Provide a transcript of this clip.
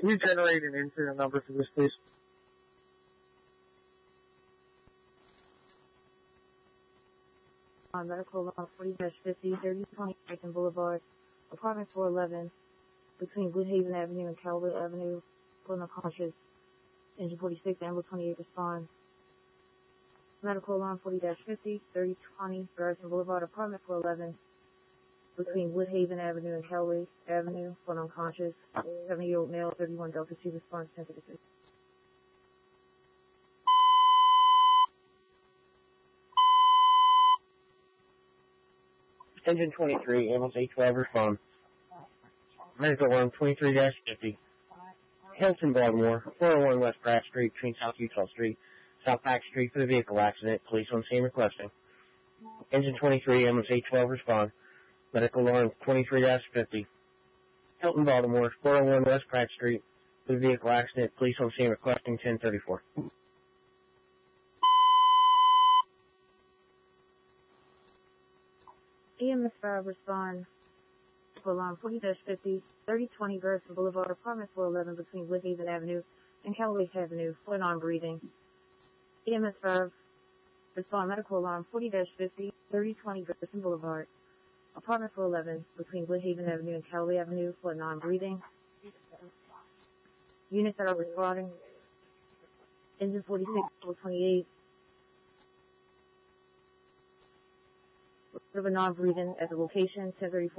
Can you generate an incident number for this, please? On medical line 40-50, 3020 Franklin Boulevard, apartment 411, between Woodhaven Avenue and Callaway Avenue, full unconscious. Engine 46, ambulance 28, respond. Medical line 40-50, 3020 Garrison Boulevard, apartment 411, between Woodhaven Avenue and Callaway Avenue, full unconscious. 70-year-old male, 31 Delta C, response 1056. Engine 23, ambulance 812, respond. Medical line 23-50. Hilton, Baltimore, 401 West Pratt Street, between South Utah Street, South Pack Street for the vehicle accident. Police on scene requesting. Engine 23, ambulance 812, respond. Medical line 23-50. Hilton, Baltimore, 401 West Pratt Street for the vehicle accident. Police on scene requesting 1034. EMS 5 respond. Alarm 40-50, 3020 Garrison Boulevard, apartment 411, between Woodhaven Avenue and Callaway Avenue, for non-breathing. EMS 5 respond. Medical alarm 40-50, 3020 Garrison Boulevard, apartment 411, between Woodhaven Avenue and Callaway Avenue, for non-breathing. Units that are responding. Engine 46, 28. Of a non-breathing at the location, 1034.